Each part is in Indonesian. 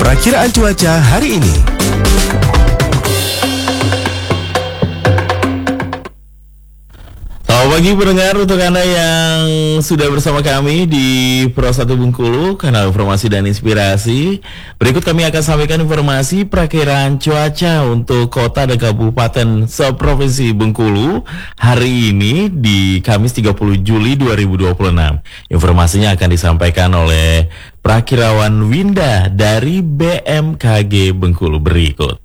Perakiraan cuaca hari ini. Selamat pagi pendengar, untuk Anda yang sudah bersama kami di Pro 1 Bengkulu, kanal informasi dan inspirasi. Berikut kami akan sampaikan informasi perakiraan cuaca untuk kota dan kabupaten seprovinsi Bengkulu hari ini di Kamis 30 Juli 2026. Informasinya akan disampaikan oleh Prakirawan Winda dari BMKG Bengkulu berikut.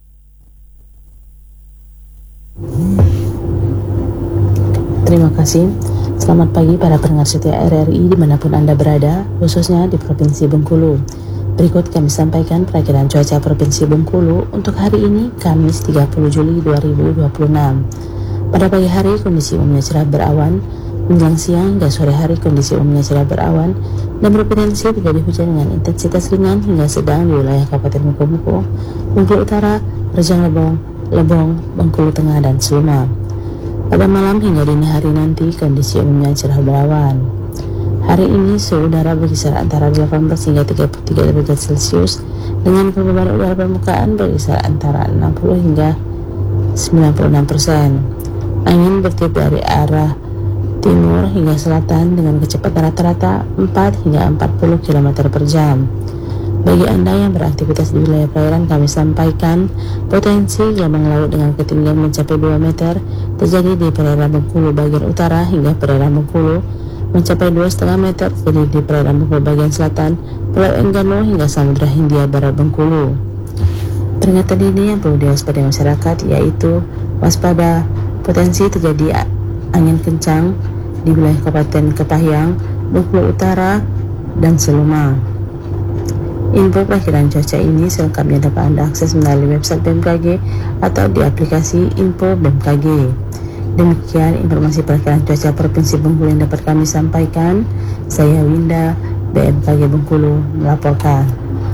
Terima kasih. Selamat pagi para pendengar setia RRI dimanapun Anda berada, khususnya di Provinsi Bengkulu. Berikut kami sampaikan perakiraan cuaca Provinsi Bengkulu untuk hari ini, Kamis 30 Juli 2026. Pada pagi hari kondisi umumnya cerah berawan, menjelang siang hingga sore hari kondisi umumnya cerah berawan dan berpotensi terjadi hujan dengan intensitas ringan hingga sedang di wilayah Kabupaten Muko-Muko, Bengkulu Utara, Rejang Lebong, Bengkulu Tengah, dan Seluma. Pada malam hingga dini hari nanti kondisi umumnya cerah berawan. Hari ini suhu udara berkisar antara 18 hingga 33 derajat Celcius dengan kelembaban udara permukaan berkisar antara 60 hingga 96%. Angin bertiup dari arah timur hingga selatan dengan kecepatan rata-rata 4 hingga 40 km per jam. Bagi Anda yang beraktivitas di wilayah perairan, kami sampaikan potensi gelombang laut dengan ketinggian mencapai 2 meter terjadi di perairan Bengkulu bagian utara hingga perairan Bengkulu, mencapai 2,5 meter terjadi di perairan Bengkulu bagian selatan, Pulau Enggano hingga Samudra Hindia Barat Bengkulu. Peringatan ini yang perlu diwaspadai masyarakat yaitu waspada potensi terjadi angin kencang di wilayah Kabupaten Kepahyang, Bengkulu Utara, dan Seluma. Info perakiraan cuaca ini selengkapnya dapat Anda akses melalui website BMKG atau di aplikasi Info BMKG. Demikian informasi perakiraan cuaca Provinsi Bengkulu yang dapat kami sampaikan. Saya Winda, BMKG Bengkulu melaporkan.